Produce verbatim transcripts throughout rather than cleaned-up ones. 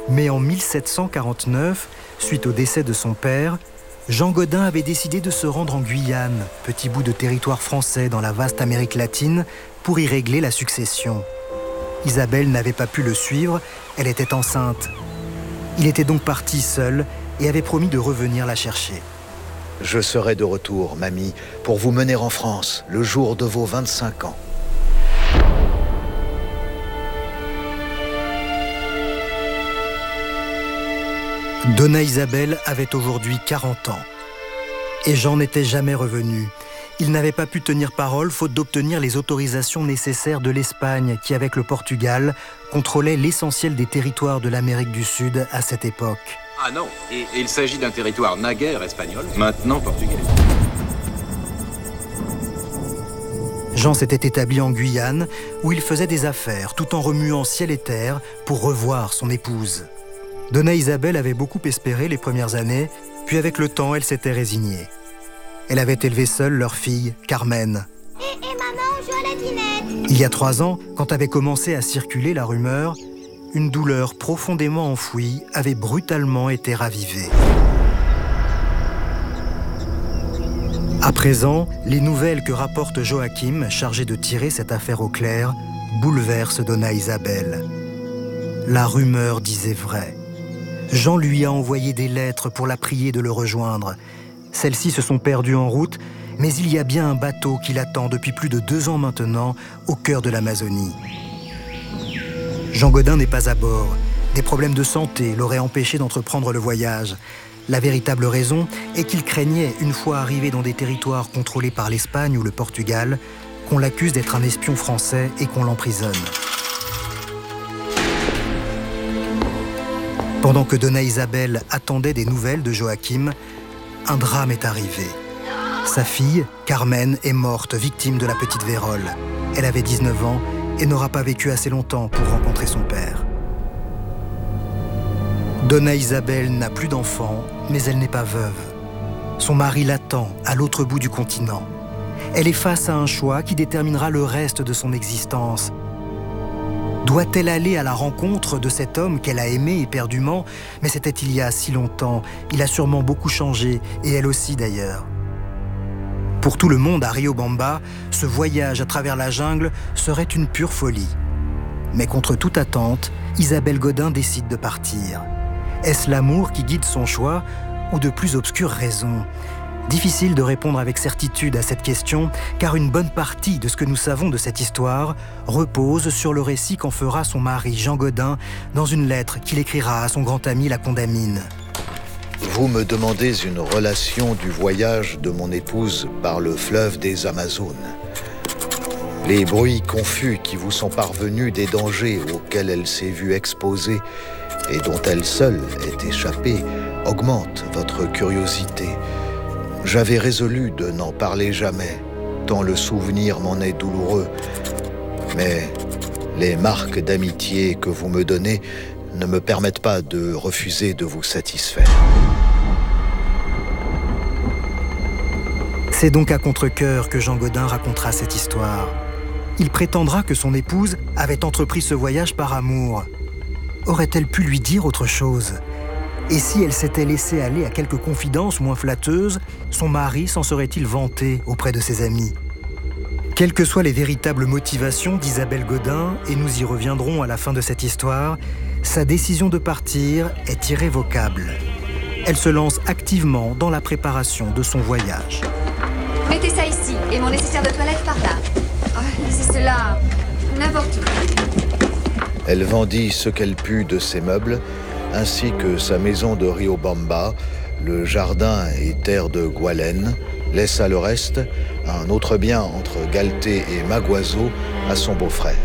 Mais en mille sept cent quarante-neuf, suite au décès de son père, Jean Gaudin avait décidé de se rendre en Guyane, petit bout de territoire français dans la vaste Amérique latine, pour y régler la succession. Isabelle n'avait pas pu le suivre, elle était enceinte. Il était donc parti seul et avait promis de revenir la chercher. Je serai de retour, mamie, pour vous mener en France, le jour de vos vingt-cinq ans. Donna Isabelle avait aujourd'hui quarante ans. Et Jean n'était jamais revenu. Il n'avait pas pu tenir parole faute d'obtenir les autorisations nécessaires de l'Espagne qui, avec le Portugal, contrôlait l'essentiel des territoires de l'Amérique du Sud à cette époque. Ah non, et, et il s'agit d'un territoire naguère espagnol, maintenant portugais. Jean s'était établi en Guyane, où il faisait des affaires, tout en remuant ciel et terre pour revoir son épouse. Donna Isabelle avait beaucoup espéré les premières années, puis avec le temps, elle s'était résignée. Elle avait élevé seule leur fille, Carmen. Et, et maman, on joue à la dinette. Il y a trois ans, quand avait commencé à circuler la rumeur, une douleur profondément enfouie avait brutalement été ravivée. À présent, les nouvelles que rapporte Joachim, chargé de tirer cette affaire au clair, bouleversent Donna Isabelle. La rumeur disait vrai. Jean lui a envoyé des lettres pour la prier de le rejoindre. Celles-ci se sont perdues en route, mais il y a bien un bateau qui l'attend depuis plus de deux ans maintenant, au cœur de l'Amazonie. Jean Gaudin n'est pas à bord. Des problèmes de santé l'auraient empêché d'entreprendre le voyage. La véritable raison est qu'il craignait, une fois arrivé dans des territoires contrôlés par l'Espagne ou le Portugal, qu'on l'accuse d'être un espion français et qu'on l'emprisonne. Pendant que Donna Isabelle attendait des nouvelles de Joachim, un drame est arrivé. Sa fille, Carmen, est morte, victime de la petite vérole. Elle avait dix-neuf ans et n'aura pas vécu assez longtemps pour rencontrer son père. Donna Isabelle n'a plus d'enfant, mais elle n'est pas veuve. Son mari l'attend à l'autre bout du continent. Elle est face à un choix qui déterminera le reste de son existence. Doit-elle aller à la rencontre de cet homme qu'elle a aimé éperdument? Mais c'était il y a si longtemps. Il a sûrement beaucoup changé, et elle aussi d'ailleurs. Pour tout le monde à Riobamba, ce voyage à travers la jungle serait une pure folie. Mais contre toute attente, Isabelle Gaudin décide de partir. Est-ce l'amour qui guide son choix ou de plus obscures raisons? Difficile de répondre avec certitude à cette question, car une bonne partie de ce que nous savons de cette histoire repose sur le récit qu'en fera son mari Jean Gaudin dans une lettre qu'il écrira à son grand ami la Condamine. Vous me demandez une relation du voyage de mon épouse par le fleuve des Amazones. Les bruits confus qui vous sont parvenus des dangers auxquels elle s'est vue exposée et dont elle seule est échappée augmentent votre curiosité. J'avais résolu de n'en parler jamais, tant le souvenir m'en est douloureux. Mais les marques d'amitié que vous me donnez ne me permettent pas de refuser de vous satisfaire. C'est donc à contre-cœur que Jean Gaudin racontera cette histoire. Il prétendra que son épouse avait entrepris ce voyage par amour. Aurait-elle pu lui dire autre chose ? Et si elle s'était laissée aller à quelques confidences moins flatteuses, son mari s'en serait-il vanté auprès de ses amis? Quelles que soient les véritables motivations d'Isabelle Gaudin, et nous y reviendrons à la fin de cette histoire, sa décision de partir est irrévocable. Elle se lance activement dans la préparation de son voyage. Mettez ça ici, et mon nécessaire de toilette par là. Oh, laissez cela n'importe où. Elle vendit ce qu'elle put de ses meubles, ainsi que sa maison de Riobamba, le jardin et terre de Gualène, laissa le reste, un autre bien entre Galté et Maguazo, à son beau-frère.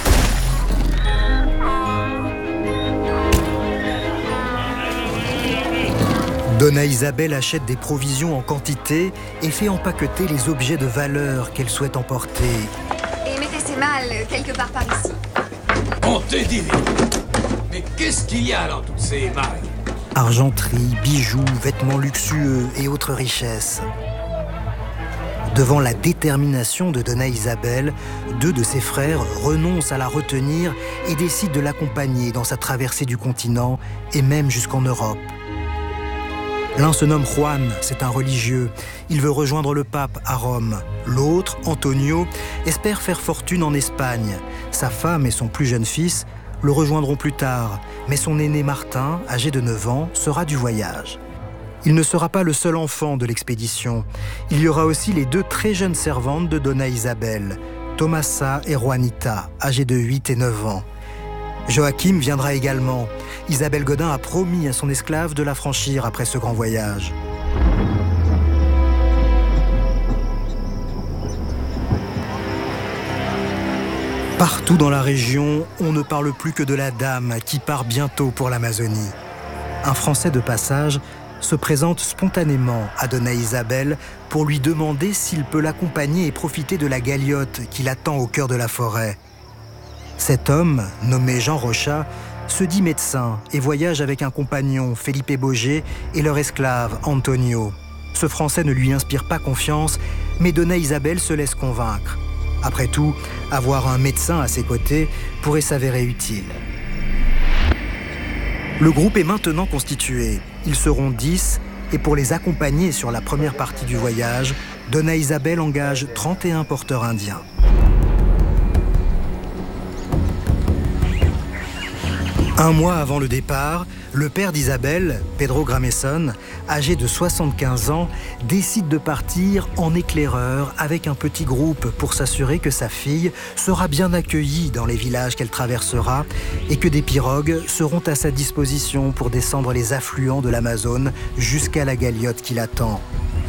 Donna Isabelle achète des provisions en quantité et fait empaqueter les objets de valeur qu'elle souhaite emporter. Et mettez ces malles quelque part par ici. On te dit. Mais qu'est-ce qu'il y a dans toutes ces malles? Argenterie, bijoux, vêtements luxueux et autres richesses. Devant la détermination de Dona Isabel, deux de ses frères renoncent à la retenir et décident de l'accompagner dans sa traversée du continent et même jusqu'en Europe. L'un se nomme Juan, c'est un religieux. Il veut rejoindre le pape à Rome. L'autre, Antonio, espère faire fortune en Espagne. Sa femme et son plus jeune fils le rejoindront plus tard, mais son aîné Martin, âgé de neuf ans, sera du voyage. Il ne sera pas le seul enfant de l'expédition. Il y aura aussi les deux très jeunes servantes de Dona Isabel, Tomasa et Juanita, âgées de huit et neuf ans. Joachim viendra également. Isabelle Godin a promis à son esclave de la franchir après ce grand voyage. Partout dans la région, on ne parle plus que de la dame qui part bientôt pour l'Amazonie. Un Français de passage se présente spontanément à Dona Isabel pour lui demander s'il peut l'accompagner et profiter de la galiote qui l'attend au cœur de la forêt. Cet homme, nommé Jean Rocha, se dit médecin et voyage avec un compagnon, Felipe Boger, et leur esclave, Antonio. Ce Français ne lui inspire pas confiance, mais Dona Isabel se laisse convaincre. Après tout, avoir un médecin à ses côtés pourrait s'avérer utile. Le groupe est maintenant constitué. Ils seront dix, et pour les accompagner sur la première partie du voyage, Dona Isabel engage trente et un porteurs indiens. Un mois avant le départ, le père d'Isabelle, Pedro Grameson, âgé de soixante-quinze ans, décide de partir en éclaireur avec un petit groupe pour s'assurer que sa fille sera bien accueillie dans les villages qu'elle traversera et que des pirogues seront à sa disposition pour descendre les affluents de l'Amazone jusqu'à la galiote qui l'attend.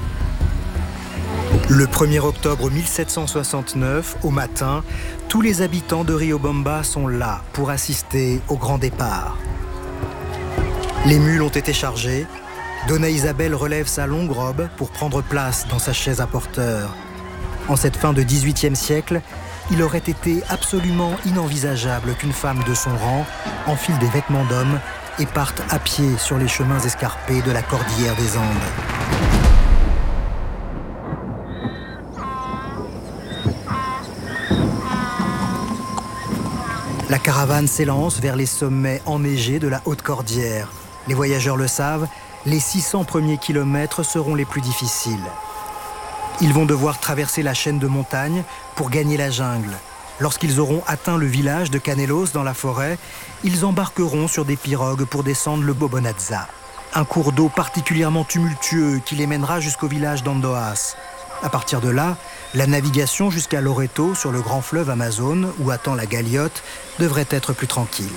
Le premier octobre mille sept cent soixante-neuf, au matin, tous les habitants de Riobamba sont là pour assister au grand départ. Les mules ont été chargées. Dona Isabel relève sa longue robe pour prendre place dans sa chaise à porteur. En cette fin de dix-huitième siècle, il aurait été absolument inenvisageable qu'une femme de son rang enfile des vêtements d'homme et parte à pied sur les chemins escarpés de la cordillère des Andes. La caravane s'élance vers les sommets enneigés de la haute cordillère. Les voyageurs le savent, les six cents premiers kilomètres seront les plus difficiles. Ils vont devoir traverser la chaîne de montagnes pour gagner la jungle. Lorsqu'ils auront atteint le village de Canelos dans la forêt, ils embarqueront sur des pirogues pour descendre le Bobonatza, un cours d'eau particulièrement tumultueux qui les mènera jusqu'au village d'Andoas. À partir de là, la navigation jusqu'à Loreto sur le grand fleuve Amazone, où attend la galiote, devrait être plus tranquille.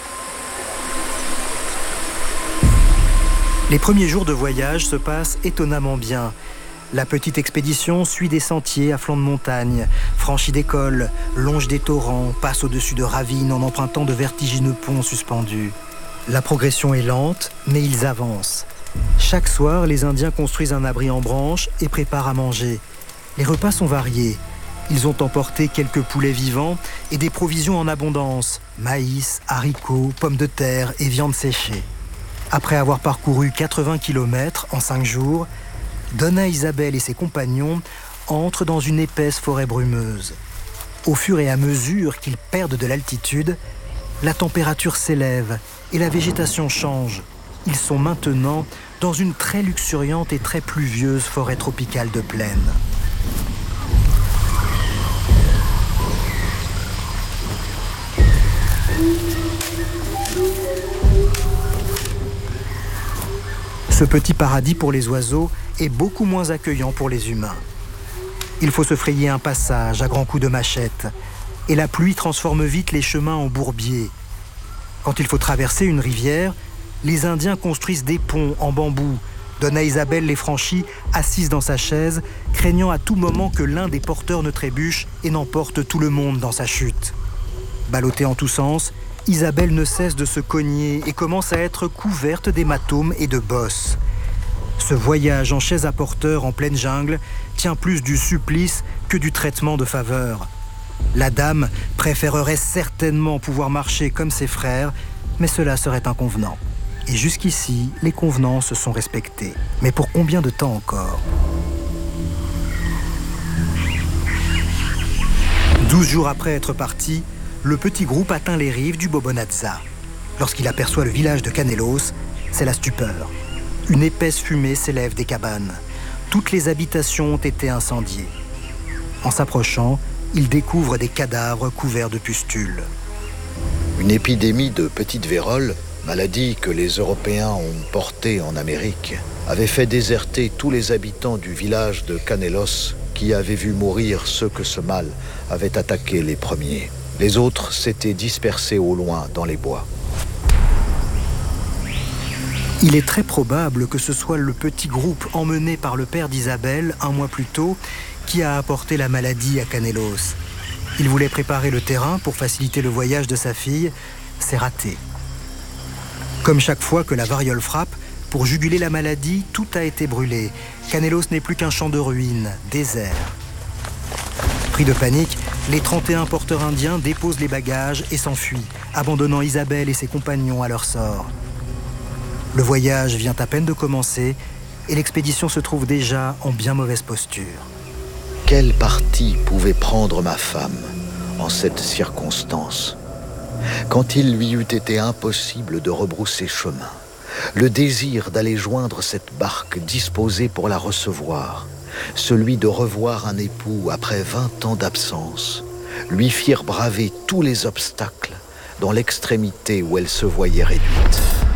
Les premiers jours de voyage se passent étonnamment bien. La petite expédition suit des sentiers à flanc de montagne, franchit des cols, longe des torrents, passe au-dessus de ravines en empruntant de vertigineux ponts suspendus. La progression est lente, mais ils avancent. Chaque soir, les Indiens construisent un abri en branche et préparent à manger. Les repas sont variés. Ils ont emporté quelques poulets vivants et des provisions en abondance, maïs, haricots, pommes de terre et viande séchée. Après avoir parcouru quatre-vingts kilomètres en cinq jours, Dona Isabel et ses compagnons entrent dans une épaisse forêt brumeuse. Au fur et à mesure qu'ils perdent de l'altitude, la température s'élève et la végétation change. Ils sont maintenant dans une très luxuriante et très pluvieuse forêt tropicale de plaine. Ce petit paradis pour les oiseaux est beaucoup moins accueillant pour les humains. Il faut se frayer un passage à grands coups de machette, et la pluie transforme vite les chemins en bourbiers. Quand il faut traverser une rivière, les Indiens construisent des ponts en bambou. Dona Isabel les franchit, assise dans sa chaise, craignant à tout moment que l'un des porteurs ne trébuche et n'emporte tout le monde dans sa chute. Ballottée en tous sens, Isabelle ne cesse de se cogner et commence à être couverte d'hématomes et de bosses. Ce voyage en chaise à porteur en pleine jungle tient plus du supplice que du traitement de faveur. La dame préférerait certainement pouvoir marcher comme ses frères, mais cela serait inconvenant. Et jusqu'ici, les convenances sont respectées. Mais pour combien de temps encore ? Douze jours après être parti, le petit groupe atteint les rives du Bobonazza. Lorsqu'il aperçoit le village de Canelos, c'est la stupeur. Une épaisse fumée s'élève des cabanes. Toutes les habitations ont été incendiées. En s'approchant, il découvre des cadavres couverts de pustules. Une épidémie de petite vérole, maladie que les Européens ont portée en Amérique, avait fait déserter tous les habitants du village de Canelos qui avaient vu mourir ceux que ce mal avait attaqués les premiers. Les autres s'étaient dispersés au loin dans les bois. Il est très probable que ce soit le petit groupe emmené par le père d'Isabelle un mois plus tôt qui a apporté la maladie à Canelos. Il voulait préparer le terrain pour faciliter le voyage de sa fille. C'est raté. Comme chaque fois que la variole frappe, pour juguler la maladie, tout a été brûlé. Canelos n'est plus qu'un champ de ruines, désert. Pris de panique, les trente et un porteurs indiens déposent les bagages et s'enfuient, abandonnant Isabelle et ses compagnons à leur sort. Le voyage vient à peine de commencer et l'expédition se trouve déjà en bien mauvaise posture. Quel parti pouvait prendre ma femme en cette circonstance? Quand il lui eût été impossible de rebrousser chemin, le désir d'aller joindre cette barque disposée pour la recevoir, celui de revoir un époux après vingt ans d'absence, lui firent braver tous les obstacles dans l'extrémité où elle se voyait réduite.